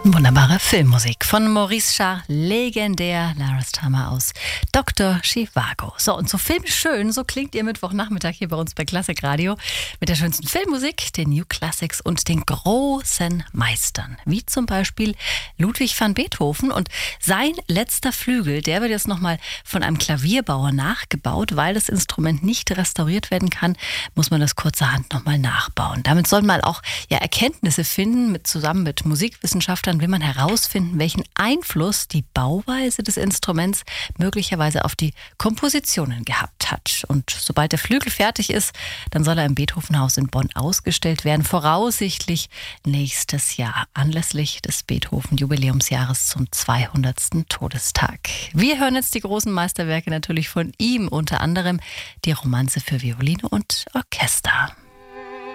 Wunderbare Filmmusik von Maurice Jarre, legendär, Lars Tama aus Dr. Zhivago. So, und so filmschön, so klingt ihr Mittwochnachmittag hier bei uns bei Klassik Radio mit der schönsten Filmmusik, den New Classics und den großen Meistern, wie zum Beispiel Ludwig van Beethoven. Und sein letzter Flügel, der wird jetzt nochmal von einem Klavierbauer nachgebaut, weil das Instrument nicht restauriert werden kann, muss man das kurzerhand nochmal nachbauen. Damit soll man auch Erkenntnisse finden, zusammen mit Musikwissenschaftlern will man herausfinden, welchen Einfluss die Bauweise des Instruments möglicherweise auf die Kompositionen gehabt hat. Und sobald der Flügel fertig ist, dann soll er im Beethovenhaus in Bonn ausgestellt werden, voraussichtlich nächstes Jahr, anlässlich des Beethoven-Jubiläumsjahres zum 200. Todestag. Wir hören jetzt die großen Meisterwerke natürlich von ihm, unter anderem die Romanze für Violine und Orchester.